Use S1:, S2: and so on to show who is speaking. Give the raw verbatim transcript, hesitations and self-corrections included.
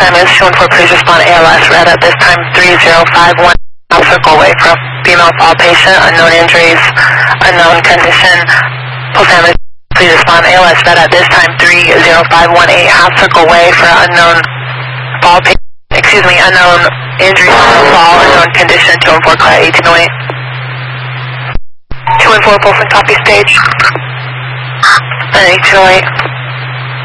S1: families, two one four, please respond A L S, red at this time three zero five one, half circle away from female fall patient, unknown injuries, unknown condition. Full families, please respond A L S, red at this time three zero five one eight, half circle away for unknown fall patient, excuse me, unknown injuries, unknown fall, unknown condition, two one four, clear eighteen oh eight. two one four, Bolson, copy stage. eighteen oh eight.